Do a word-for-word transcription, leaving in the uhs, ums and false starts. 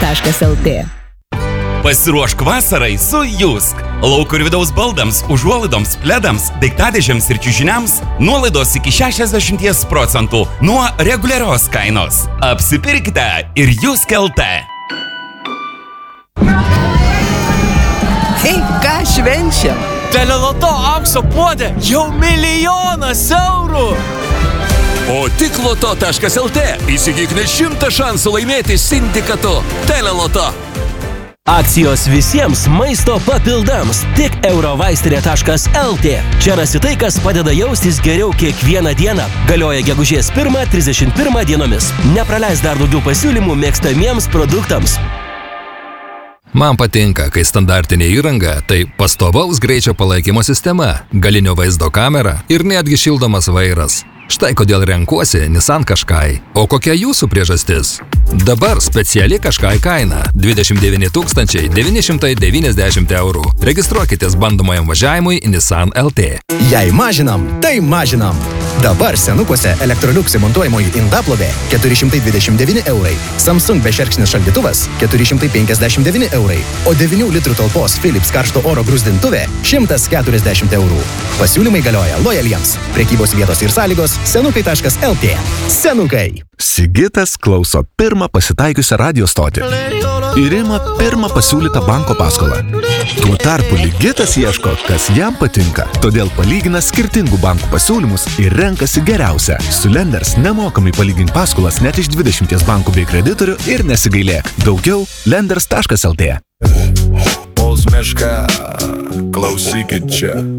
taškas el tė. Pasiruošk vasarai su Jusk. Lauko ir vidaus baldams, užuolaidoms, pledams, daiktadėžėms ir čiužiniams nuolaidos iki šešiasdešimt procentų nuo reguliarios kainos. Apsipirkite ir Jusk el tė. Hei, ką švenčiam? Teleloto aukso puodė jau milijonas eurų! O tik loto taškas el tė įsigyk net šimtą šansų laimėti sindikatu. Teleloto. Akcijos visiems maisto papildams. Tik eurovaistinė taškas el tė. Čia rasi tai, kas padeda jaustis geriau kiekvieną dieną. Galioja gegužės pirmą trisdešimt pirmą dienomis. Nepraleis dar daugiau pasiūlymų mėgstamiems produktams. Man patinka, kai standartinė įranga tai pastovaus greičio palaikymo sistema, galinio vaizdo kamera ir netgi šildomas vairas. Štai kodėl renkuosi Nissan Qashqai. O kokia jūsų priežastis? Dabar speciali Qashqai kaina – dvidešimt devyni tūkstančiai devyni šimtai devyniasdešimt eurų. Registruokitės bandomajam važiavimui Nissan el tė. Jei mažinam, tai mažinam. Dabar senukuose Electrolux įmontuojamoji indaplovė keturi šimtai dvidešimt devyni eurai, Samsung bešerkšnis šaldytuvas keturi šimtai penkiasdešimt devyni eurai, o devynių litrų talpos Philips karšto oro gruzdintuvė šimtas keturiasdešimt eurų. Pasiūlymai galioja lojaliems. Prekybos vietos ir sąlygos senukai taškas el tė. Senukai. Sigitas klauso pirmą pasitaikiusią radio stotį ir ima pirmą pasiūlytą banko paskolą. Tuo tarpu Ligitas ieško, kas jam patinka, todėl palygina skirtingų bankų pasiūlymus ir renkasi geriausią. Su Lenders nemokamai palygink paskolas net iš dvidešimties bankų bei kreditorių ir nesigailėk. Daugiau lenders taškas el tė. Polsmeška, klausykit čia.